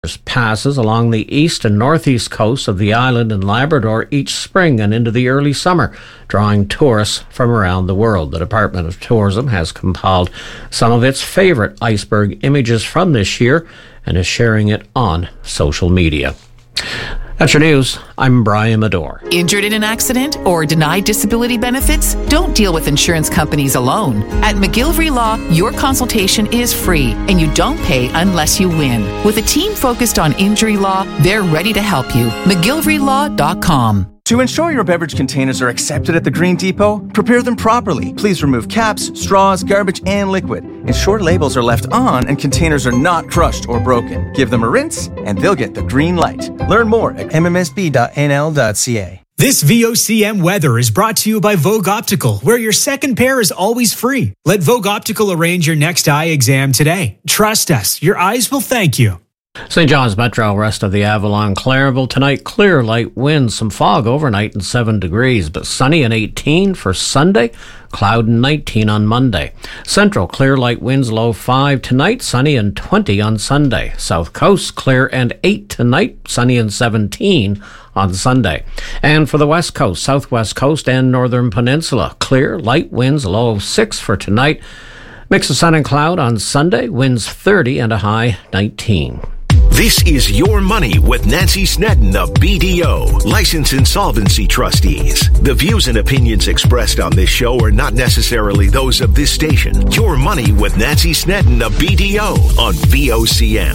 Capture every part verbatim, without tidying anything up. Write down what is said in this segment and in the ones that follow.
passes along the east and northeast coast of the island and Labrador each spring and into the early summer, drawing tourists from around the world. The Department of Tourism has compiled some of its favorite iceberg images from this year and is sharing it on social media. That's your news. I'm Brian Medore. Injured in an accident or denied disability benefits? Don't deal with insurance companies alone. At McGillivray Law, your consultation is free and you don't pay unless you win. With a team focused on injury law, they're ready to help you. McGillivray Law dot com. To ensure your beverage containers are accepted at the Green Depot, prepare them properly. Please remove caps, straws, garbage, and liquid. Ensure labels are left on and containers are not crushed or broken. Give them a rinse, and they'll get the green light. Learn more at m m s b dot n l dot c a. This V O C M weather is brought to you by Vogue Optical, where your second pair is always free. Let Vogue Optical arrange your next eye exam today. Trust us, your eyes will thank you. Saint John's Metro, rest of the Avalon, Clareville. Tonight, clear, light winds, some fog overnight and seven degrees, but sunny and eighteen for Sunday, cloud and nineteen on Monday. Central, clear, light winds, low five tonight, sunny and twenty on Sunday. South Coast, clear and eight tonight, sunny and seventeen on Sunday. And for the West Coast, Southwest Coast and Northern Peninsula, clear, light winds, low of six for tonight. Mix of sun and cloud on Sunday, winds thirty and a high nineteen. This is Your Money with Nancy Snedden of B D O, Licensed Insolvency Trustees. The views and opinions expressed on this show are not necessarily those of this station. Your Money with Nancy Snedden of B D O on V O C M.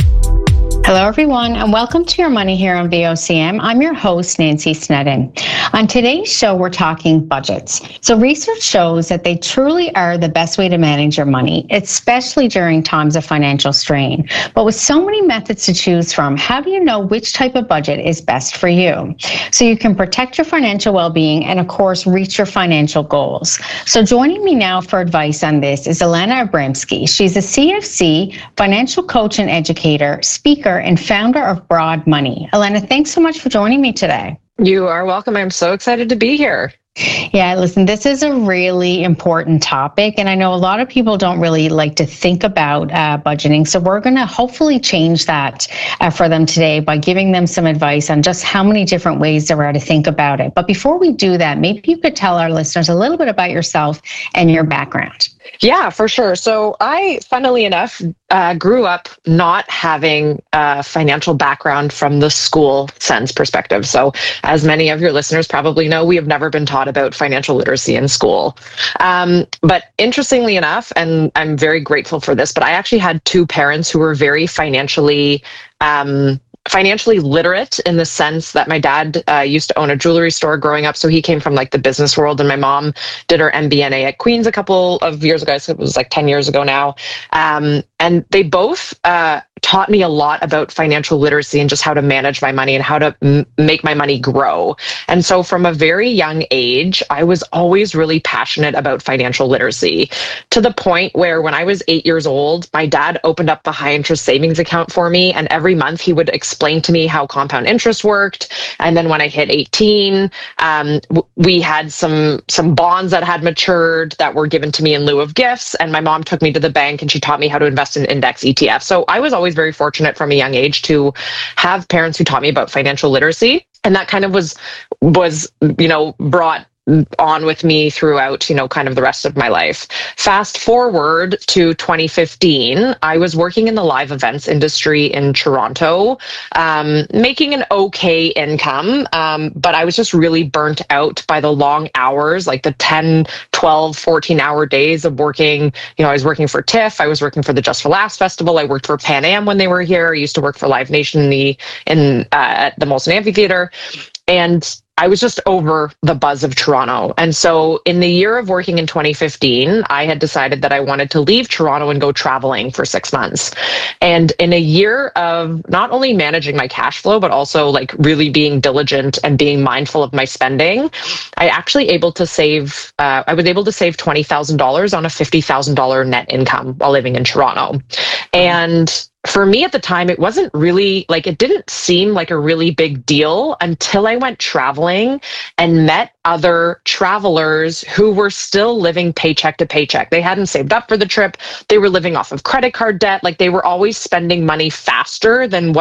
Hello, everyone, and welcome to Your Money here on V O C M. I'm your host, Nancy Snedden. On today's show, we're talking budgets. So research shows that they truly are the best way to manage your money, especially during times of financial strain. But with so many methods to choose from, how do you know which type of budget is best for you? So you can protect your financial well-being and, of course, reach your financial goals. So joining me now for advice on this is Alana Abramsky. She's a C F C, financial coach and educator, speaker, and founder of Broad Money. Alana, thanks so much for joining me today. You are welcome. I'm so excited to be here. Yeah, listen, this is a really important topic, and I know a lot of people don't really like to think about uh, budgeting, so we're going to hopefully change that uh, for them today by giving them some advice on just how many different ways there are to think about it. But before we do that, maybe you could tell our listeners a little bit about yourself and your background. Yeah, for sure. So I, funnily enough, uh, grew up not having a financial background from the school sense perspective. So as many of your listeners probably know, we have never been taught about financial literacy in school. Um, but interestingly enough, and I'm very grateful for this, but I actually had two parents who were very financially um financially literate, in the sense that my dad uh, used to own a jewelry store growing up. So he came from like the business world, and my mom did her M B A at Queen's a couple of years ago. So it was like ten years ago now. Um, and they both uh, taught me a lot about financial literacy and just how to manage my money and how to m- make my money grow. And so from a very young age, I was always really passionate about financial literacy, to the point where when I was eight years old, my dad opened up a high interest savings account for me. And every month he would explain to me how compound interest worked. And then when I hit eighteen, um, w- we had some, some bonds that had matured that were given to me in lieu of gifts. And my mom took me to the bank and she taught me how to invest in index E T Fs. So I was always very fortunate from a young age to have parents who taught me about financial literacy. And that kind of was, was, you know, brought on with me throughout, you know, kind of the rest of my life. Fast forward to twenty fifteen, I was working in the live events industry in Toronto, um, making an okay income, um, but I was just really burnt out by the long hours, like the ten, twelve, fourteen hour days of working. You know, I was working for TIFF, I was working for the Just for Laughs Festival, I worked for Pan Am when they were here, I used to work for Live Nation in the, in, uh, at the Molson Amphitheater, and I was just over the buzz of Toronto. And so in the year of working in twenty fifteen, I had decided that I wanted to leave Toronto and go traveling for six months. And in a year of not only managing my cash flow, but also like really being diligent and being mindful of my spending, I actually able to save, uh, I was able to save twenty thousand dollars on a fifty thousand dollars net income while living in Toronto. And for me at the time, it wasn't really like, it didn't seem like a really big deal until I went traveling and met other travelers who were still living paycheck to paycheck. They hadn't saved up for the trip. They were living off of credit card debt. Like they were always spending money faster than what